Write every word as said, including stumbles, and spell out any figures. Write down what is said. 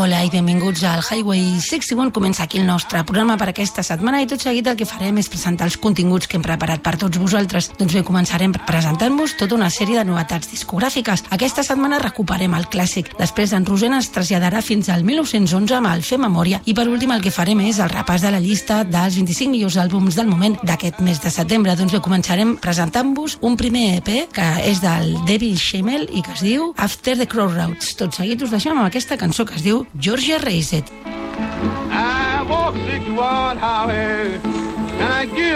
Hola i benvinguts al Highway seixanta-u. Comença aquí el nostre programa per aquesta setmana i tot seguit el que farem és presentar els continguts que hem preparat per tots vosaltres. Doncs bé, començarem presentant-vos tota una sèrie de novetats discogràfiques. Aquesta setmana recuperem el clàssic. Després en Roser ens traslladarà fins al mil nou-cents onze amb el Fer Memòria i per últim el que farem és el repàs de la llista dels vint-i-cinc millors àlbums del moment d'aquest mes de setembre. Doncs bé, començarem presentant-vos un primer E P que és del David Schimmel i que es diu After the Crossroads. Tot seguit us deixem amb aquesta cançó que es diu Georgia Raised. I walk sixty-one highway and I give